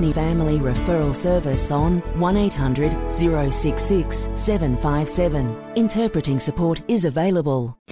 Sydney Family Referral Service on 1800 066 757. Interpreting support is available.